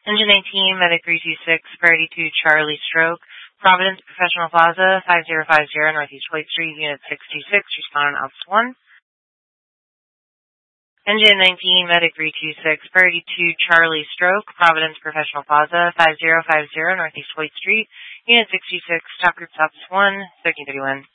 Engine 19, Medic 326, Priority 2, Charlie Stroke, Providence Professional Plaza, 5050 Northeast White Street, Unit 66, respond on Ops 1. Engine 19, Medic 326, Priority 2, Charlie Stroke, Providence Professional Plaza, 5050 Northeast White Street, Unit 66, Top Group Ops 1, 1331.